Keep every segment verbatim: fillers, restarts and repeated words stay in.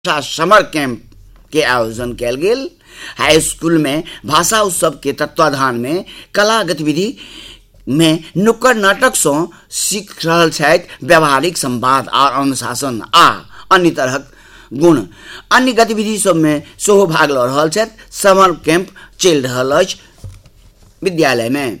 Summer camp के आयोजन कयल गेल। हाई स्कूल में भाषा उत्सव के तत्वाधान में कला गतिविधि में नुक्कड़ नाटक से सीख रहल छथि व्यावहारिक संवाद और अनुशासन आ अन्य तरहक गुण। अन्य गतिविधि सब में सेहो भाग लऽ रहल छथि। समर कैंप चलि रहल अछि विद्यालय में।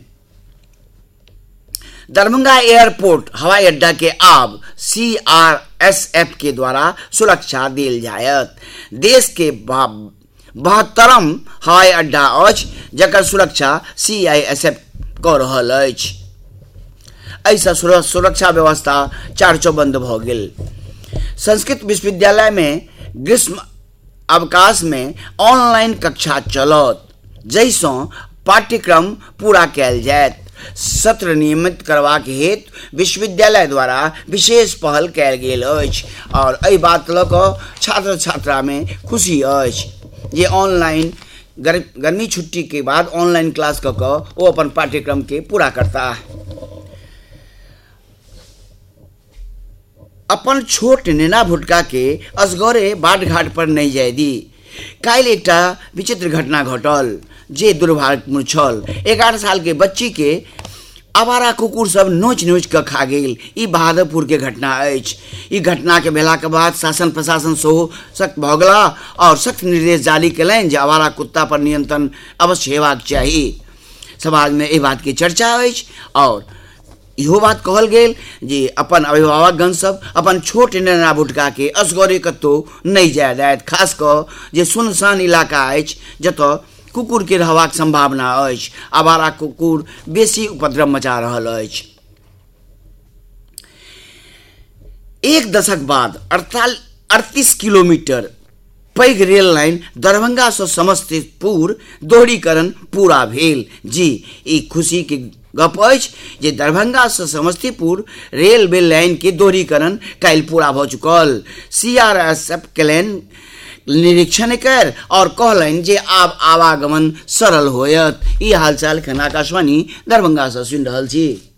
दरभंगा एयरपोर्ट हवाई अड्डा के आब सी आर एस एफ के द्वारा सुरक्षा देल जायत। देश के बहत्तरम हवाई अड्डा अछि जकर सुरक्षा सी आई एस एफ कऽ रहल अछि। ऐसा सुरक्षा व्यवस्था चार चौबंद भऽ गेल। संस्कृत विश्वविद्यालय में ग्रीष्म अवकाश में ऑनलाइन कक्षा चलत, जैसँ पाठ्यक्रम पूरा कयल जायत। सत्र नियमित करबाक हेतु विश्वविद्यालय द्वारा विशेष पहल कयल गेल अछि और एहि बात लऽ कऽ छात्र छात्रा में खुशी अछि जे ऑनलाइन गर्मी छुट्टी के बाद ऑनलाइन क्लास कऽ कऽ ओ अपन पाठ्यक्रम के पूरा करता। अपन छोट नेना भुटका के असगरे बाट घाट पर नहीं जाय दी। काल्हि एकटा विचित्र घटना घटल जे दुर्भाग्यपूर्ण छल। ग्यारह साल के बच्ची के आवारा कुकुर सब नोच नोच कऽ खा गेल। ई बहादुरपुर के घटना अछि। ई घटना के भेला के बाद शासन प्रशासन सेहो सख्त भऽ गेला और सख्त निर्देश जारी कयलनि जे आवारा कुत्ता पर नियंत्रण अवश्य हेबाक चाही। समाज में एहि बात के चर्चा अछि और इहो बात कहल गेल जे अपन अभिभावकगण सब अपन छोट नेना भुटका के असगरे कतौ नहीं जाय दैत, खास कऽ जे सुनसान इलाका अछि जतऽ कुकुर के रहबाक संभावना अछि। आवारा कुकुर बेसी उपद्रव मचा रहल अछि। एक दशक बाद अड़तीस किलोमीटर पैघ रेल लाइन दरभंगा से समस्तीपुर दोहरीकरण पूरा भेल। जी ई खुशी के गप अछि जे दरभंगा से समस्तीपुर रेलवे लाइन के दोहरीकरण काल्हि पूरा भऽ चुकल। सी आर एस एफ केलनि निरीक्षण कर और कहलनि जे आब आवागमन सरल होयत। ई हालचाल खन आकाशवाणी दरभंगा से सुनि रहल छी।